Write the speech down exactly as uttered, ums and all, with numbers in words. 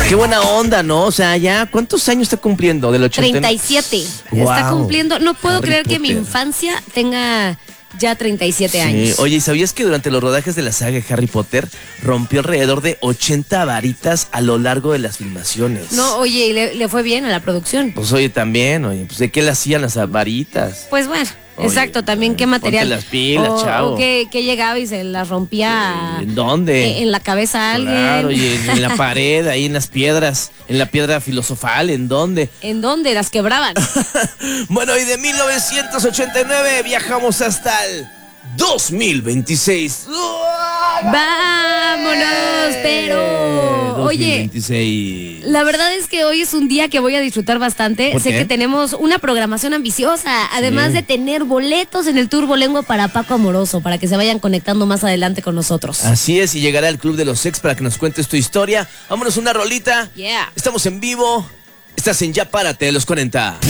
Qué buena onda, ¿no? O sea, ya, ¿cuántos años está cumpliendo? Del ochenta. treinta y siete. Wow. Está cumpliendo. No puedo Harry creer que mi Potter. infancia tenga ya treinta y siete Sí. años. Oye, ¿y sabías que durante los rodajes de la saga de Harry Potter rompió alrededor de ochenta varitas a lo largo de las filmaciones? No, oye, ¿y le, le fue bien a la producción? Pues oye, también, oye, pues ¿de qué le hacían las varitas? Pues bueno, Oye, exacto, también qué ponte material. las pilas, o, chavo. o que, que llegaba y se las rompía. ¿En dónde? En, en la cabeza a alguien. Claro, oye, en la pared, ahí en las piedras, en la piedra filosofal, ¿en dónde? ¿En dónde? Las quebraban. Bueno, y de mil novecientos ochenta y nueve viajamos hasta el dos mil veintiséis. Vámonos, pero oye, dos mil veintiséis. la verdad es que hoy es un día que voy a disfrutar bastante. ¿Por Sé qué? que tenemos una programación ambiciosa, además Sí. de tener boletos en el Turbo Lengua para Paco Amoroso, para que se vayan conectando más adelante con nosotros. Así es, y llegará el Club de los Ex para que nos cuentes tu historia. Vámonos una rolita. Yeah. Estamos en vivo. Estás en Ya Párate de los cuarenta.